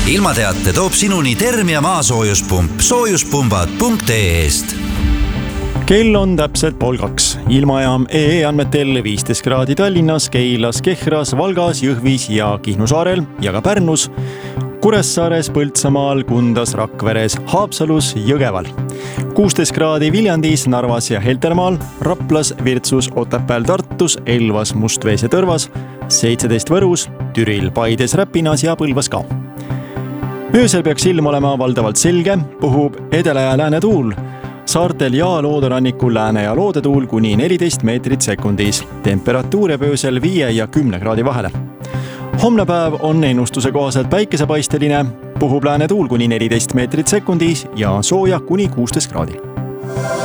Ilmateate toob sinuni Termia maasoojuspump soojuspumbad.ee-st. Kell on täpselt 1:30. Ilmajaam EE andmetel 15 kraadi Tallinnas, Keilas, Kehras, Valgas, Jõhvis ja Kihnu saarel ja ka Pärnus, Kuressaares, Põltsamaal, Kundas, Rakveres, Haapsalus, Jõgeval. 16 kraadi Viljandis, Narvas ja Heltermaal, Raplas, Virtsus, Otepääl, Tartus, Elvas, Mustvees ja Tõrvas, 17 Võrus, Türil, Paides, Räpinas ja Põlvas ka. Öösel peaks ilm olema valdavalt selge, puhub edela- ja läänetuul. Saartel ja looderannikul lääne- ja loodetuul kuni 14 meetrit sekundis. Temperatuur jääb öösel 5 ja 10 kraadi vahele. Homne päev on ennustuse kohaselt päikesepaisteline, puhub läänetuul kuni 14 meetrit sekundis ja sooja kuni 16 kraadi.